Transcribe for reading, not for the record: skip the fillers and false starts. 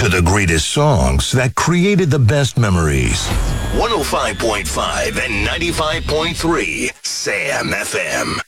to the greatest songs that created the best memories. 105.5 and 95.3 Sam FM.